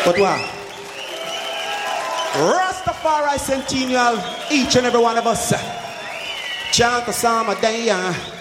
But what? Rastafari Centennial, each and every one of us. Chant a psalm a day.